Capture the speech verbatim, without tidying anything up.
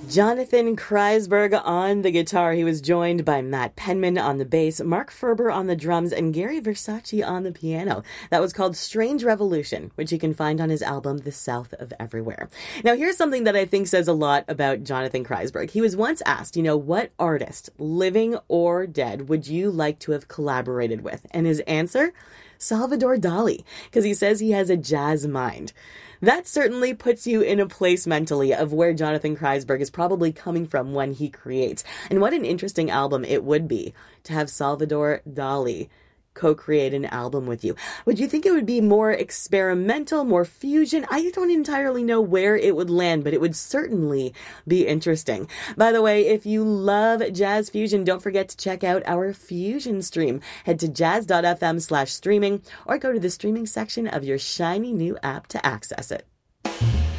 Jonathan Kreisberg on the guitar. He was joined by Matt Penman on the bass, Mark Ferber on the drums, and Gary Versace on the piano. That was called Strange Revolution, which you can find on his album, The South of Everywhere. Now, here's something that I think says a lot about Jonathan Kreisberg. He was once asked, you know, what artist, living or dead, would you like to have collaborated with? And his answer? Salvador Dali, because he says he has a jazz mind. That certainly puts you in a place mentally of where Jonathan Kreisberg is probably coming from when he creates. And what an interesting album it would be to have Salvador Dali co-create an album with you. Would you think it would be more experimental, more fusion? I don't entirely know where it would land, but it would certainly be interesting. By the way, if you love jazz fusion, don't forget to check out our fusion stream. Head to jazz dot f m slash streaming or go to the streaming section of your shiny new app to access it.